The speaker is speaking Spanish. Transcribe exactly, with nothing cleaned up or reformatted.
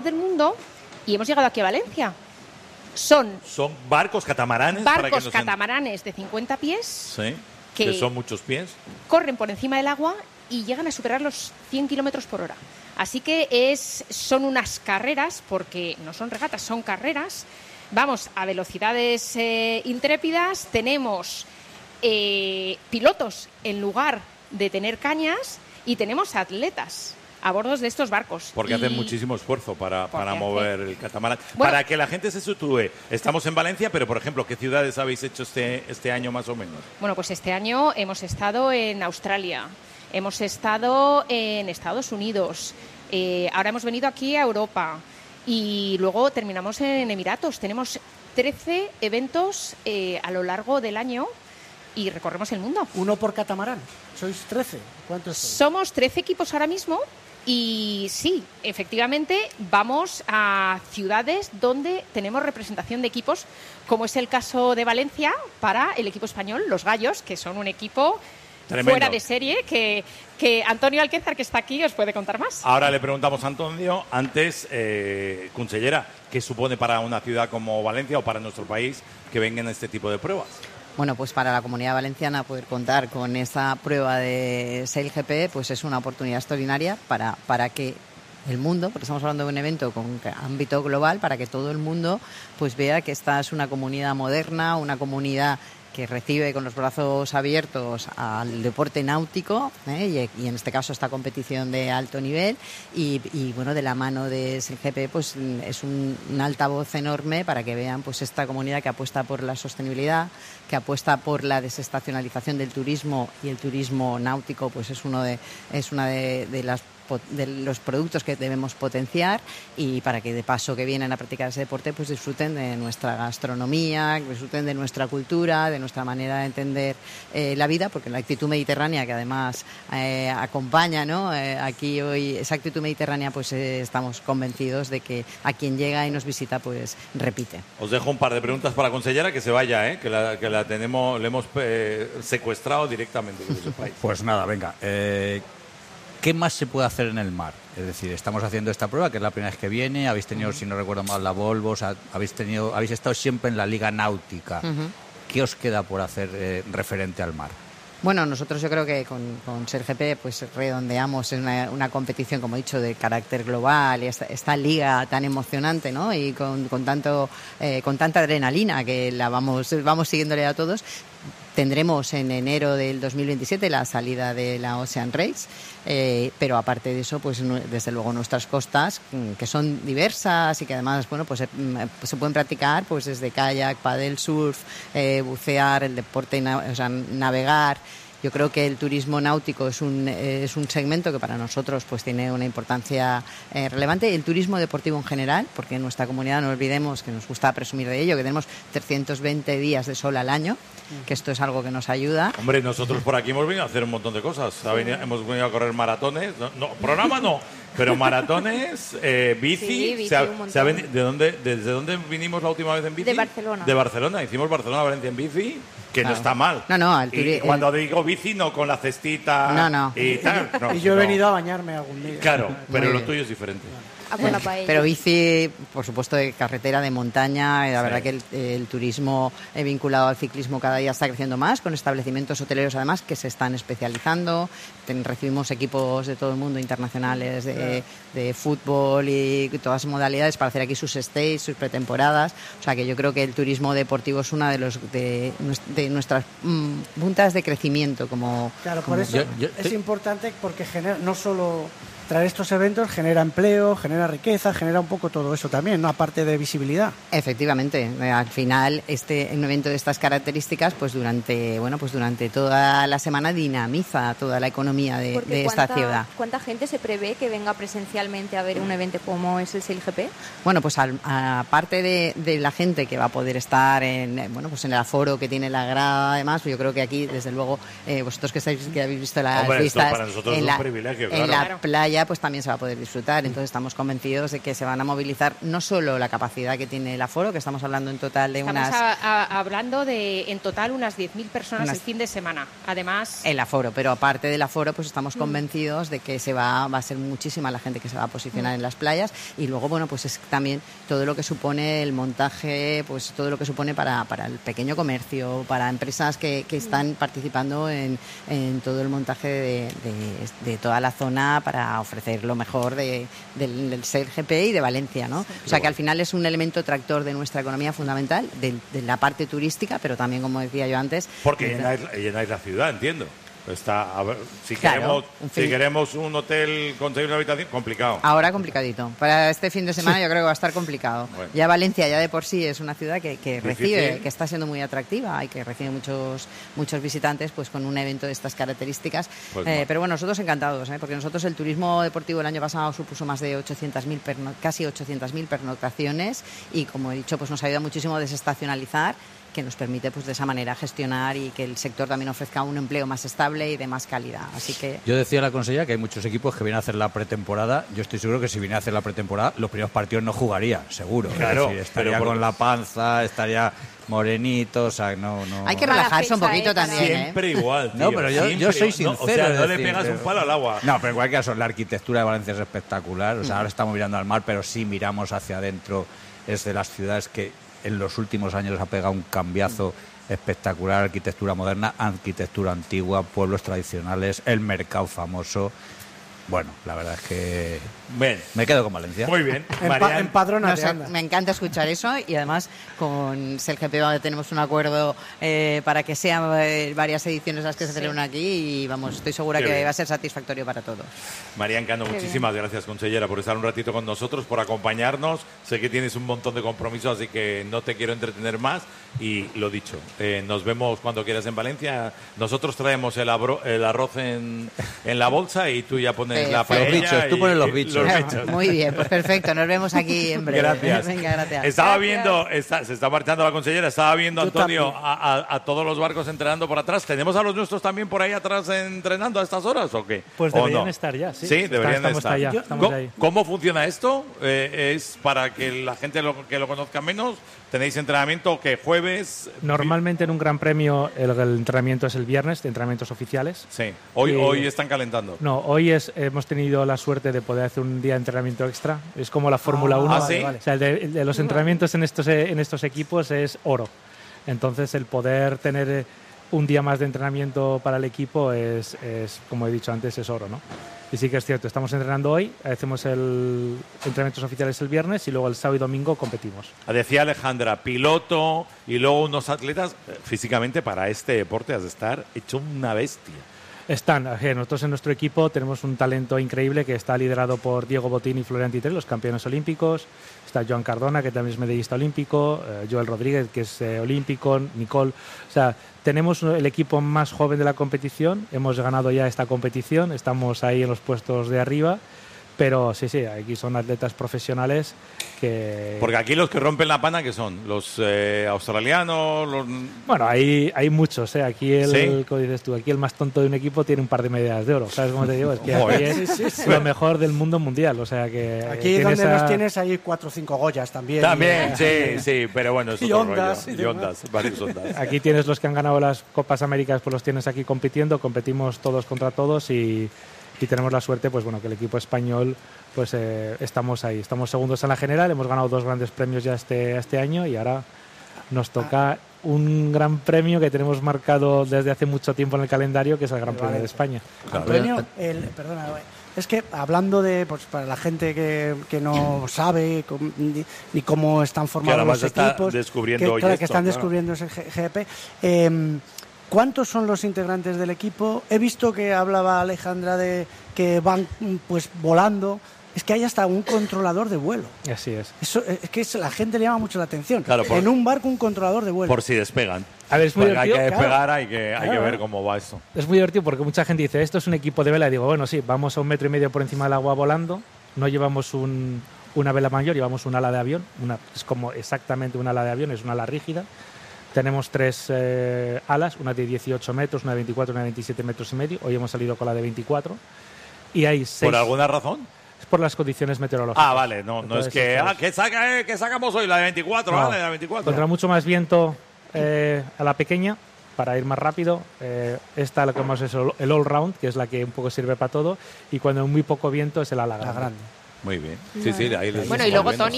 del mundo y hemos llegado aquí a Valencia. Son, son barcos catamaranes. Barcos para que nos catamaranes de cincuenta pies. Sí, que, que son muchos pies. Corren por encima del agua y llegan a superar los cien kilómetros por hora. Así que es, son unas carreras, porque no son regatas, son carreras. Vamos a velocidades eh, intrépidas. Tenemos eh, pilotos en lugar de tener cañas y tenemos atletas a bordo de estos barcos. Porque y... hacen muchísimo esfuerzo para, para mover hace... el catamarán. Bueno, para que la gente se sitúe, estamos en Valencia, pero por ejemplo, ¿qué ciudades habéis hecho este, este año más o menos? Bueno, pues este año hemos estado en Australia, hemos estado en Estados Unidos, eh, ahora hemos venido aquí a Europa y luego terminamos en Emiratos. Tenemos trece eventos eh, a lo largo del año y recorremos el mundo. ¿Uno por catamarán? ¿Sois trece? ¿Cuántos sois? Somos trece equipos ahora mismo. Y sí, efectivamente, vamos a ciudades donde tenemos representación de equipos, como es el caso de Valencia para el equipo español, los Gallos, que son un equipo Tremendo. fuera de serie, que, que Antonio Alquézar, que está aquí, os puede contar más. Ahora le preguntamos a Antonio, antes, eh, consellera, ¿qué supone para una ciudad como Valencia o para nuestro país que vengan este tipo de pruebas? Bueno, pues para la Comunidad Valenciana poder contar con esta prueba de SailGP pues es una oportunidad extraordinaria para, para que el mundo, porque estamos hablando de un evento con ámbito global, para que todo el mundo pues vea que esta es una comunidad moderna, una comunidad que recibe con los brazos abiertos al deporte náutico, ¿eh? y, y en este caso esta competición de alto nivel y, y bueno, de la mano de SailGP pues es un, un altavoz enorme para que vean pues esta comunidad que apuesta por la sostenibilidad, que apuesta por la desestacionalización del turismo, y el turismo náutico pues es uno de es una de, de las de los productos que debemos potenciar, y para que de paso que vienen a practicar ese deporte pues disfruten de nuestra gastronomía, que disfruten de nuestra cultura, de nuestra manera de entender eh, la vida, porque la actitud mediterránea que además eh, acompaña, ¿no? Eh, aquí hoy esa actitud mediterránea pues eh, estamos convencidos de que a quien llega y nos visita pues repite. Os dejo un par de preguntas para la consellera, que se vaya, ¿eh? que, la, que la tenemos, le hemos eh, secuestrado directamente, que lo sepáis. Pues nada, venga. Eh... ¿Qué más se puede hacer en el mar? Es decir, estamos haciendo esta prueba, que es la primera vez que viene, habéis tenido, uh-huh. si no recuerdo mal, la Volvo, o sea, habéis tenido, habéis estado siempre en la Liga Náutica. Uh-huh. ¿Qué os queda por hacer eh, referente al mar? Bueno, nosotros yo creo que con, con SailGP pues redondeamos en una, una competición, como he dicho, de carácter global, y esta, esta liga tan emocionante, ¿no? Y con, con tanto eh, con tanta adrenalina que la vamos vamos siguiéndole a todos. Tendremos en enero del dos mil veintisiete la salida de la Ocean Race, eh, pero aparte de eso, pues desde luego nuestras costas, que son diversas y que además, bueno, pues se, se pueden practicar pues desde kayak, paddle, surf, eh, bucear, el deporte, o sea, navegar. Yo creo que el turismo náutico es un, es un segmento que para nosotros pues tiene una importancia eh, relevante. El turismo deportivo en general, porque en nuestra comunidad no olvidemos que nos gusta presumir de ello, que tenemos trescientos veinte días de sol al año, que esto es algo que nos ayuda. Hombre, nosotros por aquí hemos venido a hacer un montón de cosas. Sí. Venido, hemos venido a correr maratones, no, no programa no, pero maratones, eh, bici. Sí, bici se ha, un se ha veni- ¿de dónde, ¿Desde dónde vinimos la última vez en bici? De Barcelona. De Barcelona. Hicimos Barcelona-Valencia en bici, que claro. no está mal. No, no. El turi- y cuando el... digo bici, no con la cestita no, no. y tal. No, y yo he no. venido a bañarme algún día. Claro, pero Muy lo bien. tuyo es diferente. A buena paella. Pero bici, por supuesto, de carretera, de montaña. La Sí. verdad que el, el turismo eh, vinculado al ciclismo cada día está creciendo más, con establecimientos hoteleros además que se están especializando. Ten, recibimos equipos de todo el mundo internacionales de, de fútbol y todas las modalidades para hacer aquí sus stays, sus pretemporadas. O sea que yo creo que el turismo deportivo es una de los de, de nuestras mm, puntas de crecimiento. Como, Claro, como por eso yo- yo- es importante, porque genera no solo traer estos eventos, genera empleo, genera riqueza, genera un poco todo eso también, ¿no? Aparte de visibilidad. Efectivamente, eh, al final este un evento de estas características, pues durante bueno, pues durante toda la semana dinamiza toda la economía de, Porque de esta ¿cuánta, ciudad. ¿Cuánta gente se prevé que venga presencialmente a ver un evento como es el SailGP? Bueno, pues al- aparte de, de la gente que va a poder estar en eh, bueno, pues en el aforo que tiene la grada, además, pues yo creo que aquí, desde luego, eh, vosotros que estáis que habéis visto las Hombre, esto vistas para nosotros en es la, un privilegio, en claro. la playa allá pues también se va a poder disfrutar. Entonces estamos convencidos de que se van a movilizar no solo la capacidad que tiene el aforo, que estamos hablando en total de Estamos unas... a- a- hablando de, en total, unas diez mil personas Unas- el fin de semana. Además, El aforo, pero aparte del aforo, pues estamos convencidos de que se va, va a ser muchísima la gente que se va a posicionar en las playas, y luego, bueno, pues es también todo lo que supone el montaje, pues todo lo que supone para, para el pequeño comercio, para empresas que, que están participando en, en todo el montaje de, de- de toda la zona para ofrecer lo mejor de, del, del S E I G P y de Valencia, ¿no? O sea que al final es un elemento tractor de nuestra economía fundamental, de, de la parte turística, pero también, como decía yo antes... Porque de- llenáis, llenáis la ciudad, entiendo. Está, a ver, si, Claro, queremos, un si fin- queremos un hotel, conseguir una habitación, complicado. Ahora complicadito. Para este fin de semana yo creo que va a estar complicado. Bueno. Ya Valencia ya de por sí es una ciudad que, que Difícil. recibe, que está siendo muy atractiva y que recibe muchos muchos visitantes, pues con un evento de estas características. Pues Eh, mal. pero bueno, nosotros encantados, ¿eh? Porque nosotros el turismo deportivo el año pasado supuso más de ochocientas mil perno- casi ochocientas mil pernoctaciones, y como he dicho, pues nos ayuda muchísimo a desestacionalizar, que nos permite pues de esa manera gestionar y que el sector también ofrezca un empleo más estable y de más calidad. Así que Yo decía a la consejera que hay muchos equipos que vienen a hacer la pretemporada. Yo estoy seguro que si viene a hacer la pretemporada, los primeros partidos no jugaría, seguro. Claro, Es decir, estaría pero por- con la panza, estaría morenito, o sea, no... no... hay que Para la relajarse un fecha, poquito ¿eh? Para- también, ¿eh? Siempre igual, tío. No, pero yo, yo siempre soy igual. sincero. No, o sea, es no le decir, pegas un pero- palo al agua. No, pero en cualquier caso, la arquitectura de Valencia es espectacular. O sea, ahora estamos mirando al mar, pero si miramos hacia adentro, es de las ciudades que en los últimos años ha pegado un cambiazo espectacular. Arquitectura moderna, arquitectura antigua, pueblos tradicionales, el mercado famoso. Bueno, la verdad es que Bien, me quedo con Valencia. muy bien. Empa- Marian, empadrónate, No sé, anda. me encanta escuchar eso, y además con S E I G P tenemos un acuerdo eh, para que sean eh, varias ediciones las que se celebran aquí, y vamos, estoy segura Qué que bien. va a ser satisfactorio para todos. Marian Cano, Qué muchísimas gracias, consellera, por estar un ratito con nosotros, por acompañarnos. Sé que tienes un montón de compromisos, así que no te quiero entretener más. Y lo dicho, eh, nos vemos cuando quieras en Valencia. Nosotros traemos el, abro- el arroz en, en la bolsa y tú ya pones la Perfecto. paella. Los bichos, tú y- pones los y bichos. bichos. Muy bien, pues perfecto, nos vemos aquí en breve. Gracias. Venga, gracias. Estaba Gracias. viendo, está- se está marchando la consellera, estaba viendo, Tú Antonio, también. a, a- a todos los barcos entrenando por atrás. ¿Tenemos a los nuestros también por ahí atrás entrenando a estas horas o qué? Pues ¿O deberían no? estar ya, sí. Sí, Está- deberían estamos estar. allá, Yo- estamos ¿Cómo, ahí. cómo funciona esto? Eh, ¿Es para que la gente lo, que lo conozca menos? ¿Tenéis entrenamiento que jueves? Normalmente en un gran premio el, el entrenamiento es el viernes, de entrenamientos oficiales. Sí. Hoy, Eh, hoy están calentando. No, hoy es, hemos tenido la suerte de poder hacer un día de entrenamiento extra. Es como la Fórmula uno. ¿Ah, sí? O sea, el de, el de los entrenamientos en estos, eh, en estos equipos es oro. Entonces, el poder tener eh, un día más de entrenamiento para el equipo es, es, como he dicho antes, es oro, ¿no? Y sí que es cierto, estamos entrenando hoy, hacemos el entrenamientos oficiales el viernes y luego el sábado y domingo competimos. Decía Alejandra, piloto y luego unos atletas. eh, Físicamente para este deporte has de estar hecho una bestia. Están, eh, nosotros en nuestro equipo tenemos un talento increíble que está liderado por Diego Botín y Florian Titré, los campeones olímpicos. Está Joan Cardona, que también es medallista olímpico, eh, Joel Rodríguez, que es eh, olímpico, Nicole. O sea, tenemos el equipo más joven de la competición, hemos ganado ya esta competición, estamos ahí en los puestos de arriba, pero sí, sí, aquí son atletas profesionales que... Porque aquí los que rompen la pana, ¿qué son? Los eh, australianos, los... Bueno, hay, hay muchos, ¿eh? Aquí el, ¿Sí? como dices tú, aquí el más tonto de un equipo tiene un par de medallas de oro, ¿sabes cómo te digo? Es que aquí Joder. es Sí, sí, sí. lo mejor del mundo mundial, o sea que... Aquí tienes donde a- nos tienes hay cuatro o cinco Goyas también. También, Y- sí, sí, pero bueno, es Y otro ondas, rollo. y Y demás. ondas, varios ondas. Aquí tienes los que han ganado las Copas Américas, pues los tienes aquí compitiendo, competimos todos contra todos y, y tenemos la suerte, pues bueno, que el equipo español, pues eh, estamos ahí, estamos segundos en la general, hemos ganado dos grandes premios ya este, este año y ahora nos toca un gran premio que tenemos marcado desde hace mucho tiempo en el calendario, que es el Gran Premio de España. Antonio, el, perdona, es que hablando de, pues para la gente que, que no sabe com- ni, ni cómo están formados además los está equipos, descubriendo que, hoy claro, esto, que están claro. descubriendo ese G- GP, eh, ¿cuántos son los integrantes del equipo? He visto que hablaba Alejandra de que van mm, pues volando. Es que hay hasta un controlador de vuelo. Así es. Eso, es que es- la gente le llama mucho la atención. Claro, por- en un barco un controlador de vuelo. Por si despegan. A ver, es muy Porque hay que divertido. despegar, hay que, hay que Claro. ver cómo va esto. Es muy divertido porque mucha gente dice, esto es un equipo de vela. Y digo, bueno, sí, vamos a un metro y medio por encima del agua volando. No llevamos un, una vela mayor, llevamos un ala de avión. Una, es como exactamente un ala de avión, es una ala rígida. Tenemos tres eh, alas, una de dieciocho metros, una de veinticuatro, una de veintisiete metros y medio. Hoy hemos salido con la de veinticuatro. y hay seis. ¿Por alguna razón? Es por las condiciones meteorológicas. Ah, vale, no, no es Entonces, que, eso ah, es. que, saca, eh, que sacamos hoy la de veinticuatro, No, vale, la de veinticuatro. Contra mucho más viento eh, a la pequeña, para ir más rápido. Eh, esta lo que hemos es el all round, que es la que un poco sirve para todo, y cuando hay muy poco viento es el ala grande. La grande. Muy bien. Sí, sí, ahí les Bueno, y estamos luego viendo. Tony